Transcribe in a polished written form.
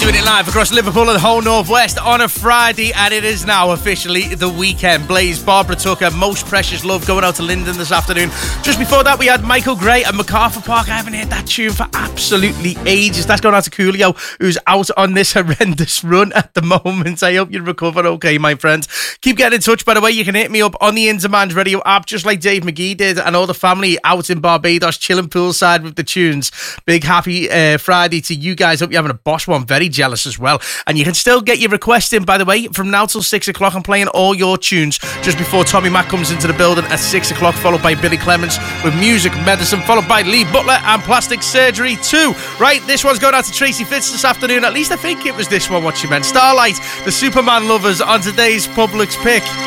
Doing it live across Liverpool and the whole Northwest on a Friday, and it is now officially the weekend. Blaze, Barbara Tucker, Most Precious Love going out to Linden this afternoon. Just before that, we had Michael Gray and MacArthur Park. I haven't heard that tune for absolutely ages. That's going out to Coolio, who's out on this horrendous run at the moment. I hope you recover okay, my friends. Keep getting in touch, by the way. You can hit me up on the In Demand Radio app, just like Dave McGee did, and all the family out in Barbados, chilling poolside with the tunes. Big happy Friday to you guys. Hope you're having a boss one. Very jealous as well. And you can still get your request in, by the way, from now till 6 o'clock. I'm playing all your tunes just before Tommy Mac comes into the building at 6 o'clock, followed by Billy Clements with Music Medicine, followed by Lee Butler and Plastic Surgery 2. Right, this one's going out to Tracy Fitz this afternoon. At least I think it was this one, what she meant. Starlight, the Superman Lovers, on today's Public's Pick.